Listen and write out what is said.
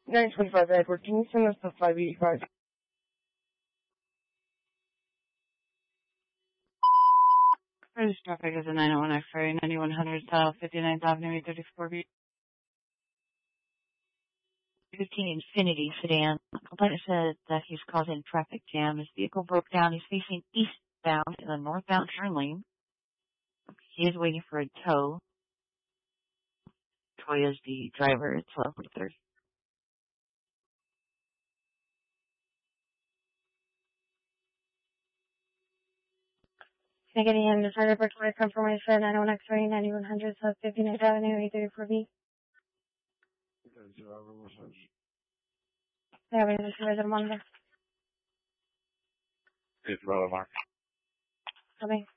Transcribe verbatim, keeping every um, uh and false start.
nine twenty-five Edward, can you send us to five eighty-five? British traffic is a nine oh one X-ray, ninety-one hundred South, fifty-ninth Avenue, eight thirty-four B. fifteen Infinity sedan. Complainant said that he's causing traffic jam. His vehicle broke down. He's facing eastbound in the northbound turn lane. He is waiting for a tow. Troy is the driver. It's twelve thirty. Can I get in the fire report confirmation? nine oh one X-ray, ninety-one hundred South, fifty-ninth Avenue, eight thirty-four B. Yeah, we have a Monday. It's Brother Mark. Okay.